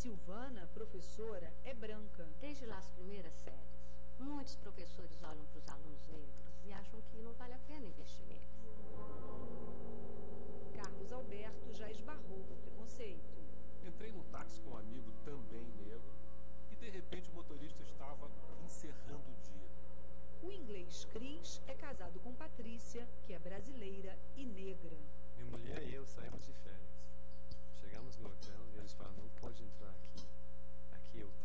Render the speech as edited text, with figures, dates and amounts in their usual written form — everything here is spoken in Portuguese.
Silvana, professora, é branca. Desde lá as primeiras séries, muitos professores olham para os alunos negros e acham que não vale a pena investir neles. Carlos Alberto já esbarrou no preconceito. Entrei num táxi com um amigo também negro e de repente o motorista estava encerrando o dia. O inglês Cris é casado com Patrícia, que é brasileira e negra. Minha mulher e eu saímos de férias. Chegamos no hotel e eles falaram, não pode entrar aqui. Aqui é o